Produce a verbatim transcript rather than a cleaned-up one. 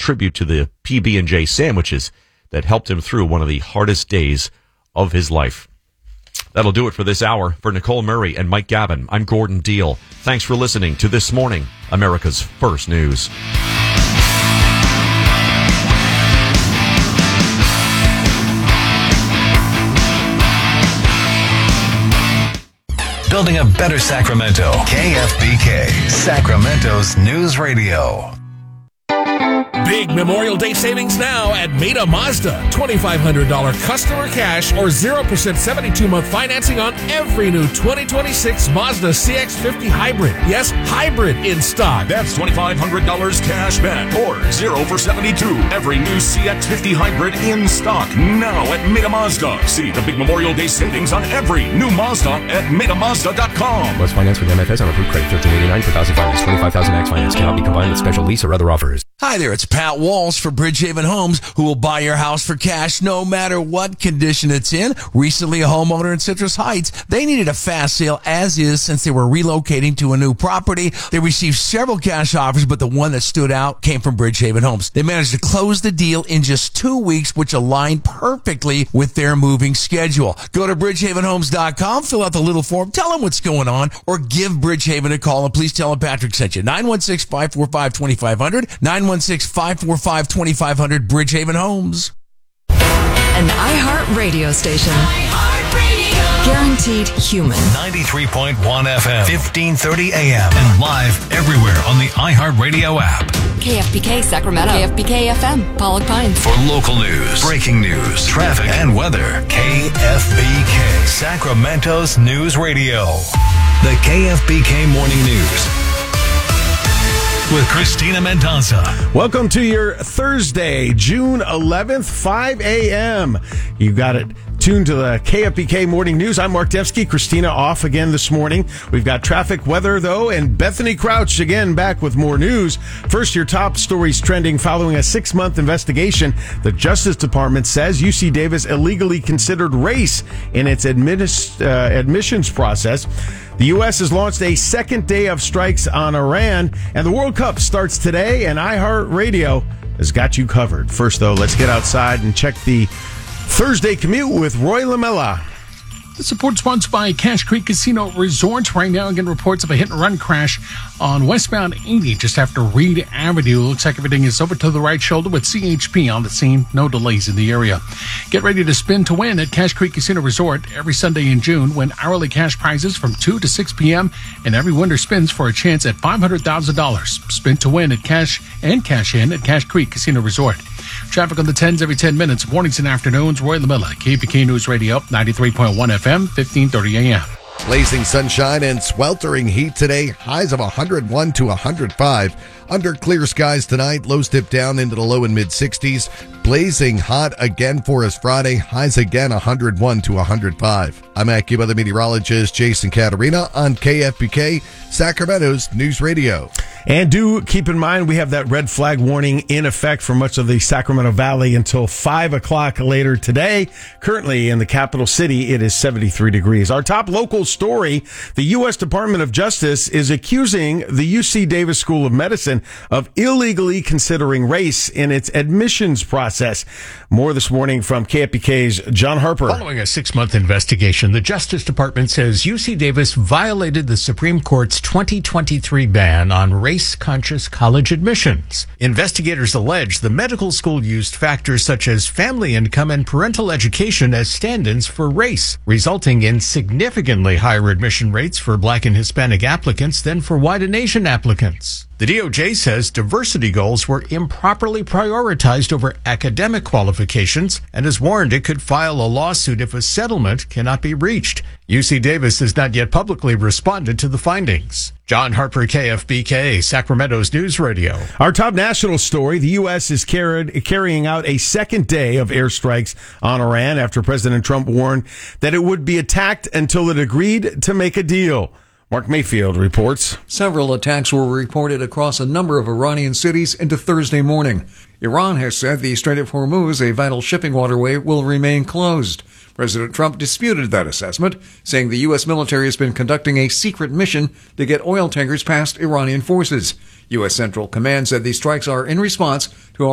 tribute to the P B and J sandwiches that helped him through one of the hardest days of his life. That'll do it for this hour. For Nicole Murray and Mike Gavin, I'm Gordon Deal. Thanks for listening to This Morning, America's First News. Building a better Sacramento. K F B K, Sacramento's news radio. Big Memorial Day savings now at Meta Mazda. twenty-five hundred dollars customer cash or zero percent seventy-two month financing on every new twenty twenty-six Mazda C X fifty Hybrid. Yes, hybrid in stock. That's twenty-five hundred dollars cash back or zero for seventy-two. Every new C X fifty Hybrid in stock now at Meta Mazda. See the big Memorial Day savings on every new Mazda at meta mazda dot com. Plus finance with M F S on approved credit. thirteen eighty-nine per thousand finance. twenty-five thousand max finance. Cannot be combined with special lease or other offers. Hi there, it's Pat Walsh for Bridgehaven Homes, who will buy your house for cash no matter what condition it's in. Recently, a homeowner in Citrus Heights, they needed a fast sale as is since they were relocating to a new property. They received several cash offers, but the one that stood out came from Bridgehaven Homes. They managed to close the deal in just two weeks, which aligned perfectly with their moving schedule. Go to bridgehaven homes dot com, fill out the little form, tell them what's going on, or give Bridgehaven a call, and please tell them Patrick sent you. nine one six, five four five, two five zero zero, nine one six, five four five, two five zero zero, Bridgehaven Homes. An iHeart radio station. iHeart Radio. Guaranteed human. ninety-three point one F M, fifteen thirty A M, and live everywhere on the iHeart Radio app. K F B K Sacramento. K F B K F M, Pollock Pines. For local news, breaking news, traffic, and weather, K F B K, Sacramento's news radio. The K F B K Morning News with Christina Mendoza. Welcome to your Thursday, June eleventh, five a.m. You got it tuned to the K F B K Morning News. I'm Mark Dembski. Christina off again this morning. We've got traffic, weather, though, and Bethany Crouch again back with more news. First, your top stories trending following a six-month investigation. The Justice Department says U C Davis illegally considered race in its adminis- uh, admissions process. The U S has launched a second day of strikes on Iran, and the World Cup starts today, and iHeartRadio has got you covered. First, though, let's get outside and check the Thursday commute with Roy Lamella. The support sponsored by Cache Creek Casino Resort. Right now, again, reports of a hit-and-run crash on westbound eighty just after Reed Avenue. Looks like everything is over to the right shoulder with C H P on the scene. No delays in the area. Get ready to spin to win at Cache Creek Casino Resort every Sunday in June. Win hourly cash prizes from two to six p.m. and every winner spins for a chance at five hundred thousand dollars. Spin to win at Cash and Cash In at Cache Creek Casino Resort. Traffic on the tens every ten minutes, mornings and afternoons. Roy Lamella, K F B K News Radio, ninety-three point one F M, fifteen thirty A M. Blazing sunshine and sweltering heat today. Highs of one hundred one to one hundred five. Under clear skies tonight. Lows dip down into the low and mid sixties. Blazing hot again for us Friday. Highs again one hundred one to one hundred five. I'm AccuWeather meteorologist Jason Caterina on K F B K, Sacramento's News Radio. And do keep in mind, we have that red flag warning in effect for much of the Sacramento Valley until five o'clock later today. Currently in the capital city, it is seventy-three degrees. Our top local story, the U S Department of Justice is accusing the U C Davis School of Medicine of illegally considering race in its admissions process. More this morning from K F B K's John Harper. Following a six-month investigation, the Justice Department says U C Davis violated the Supreme Court's twenty twenty-three ban on race-conscious college admissions. Investigators allege the medical school used factors such as family income and parental education as stand-ins for race, resulting in significantly higher admission rates for Black and Hispanic applicants than for white and Asian applicants. The D O J says diversity goals were improperly prioritized over academic qualifications and has warned it could file a lawsuit if a settlement cannot be reached. U C Davis has not yet publicly responded to the findings. John Harper, K F B K, Sacramento's News Radio. Our top national story, the U S is carried, carrying out a second day of airstrikes on Iran after President Trump warned that it would be attacked until it agreed to make a deal. Mark Mayfield reports. Several attacks were reported across a number of Iranian cities into Thursday morning. Iran has said the Strait of Hormuz, a vital shipping waterway, will remain closed. President Trump disputed that assessment, saying the U S military has been conducting a secret mission to get oil tankers past Iranian forces. U S Central Command said these strikes are in response to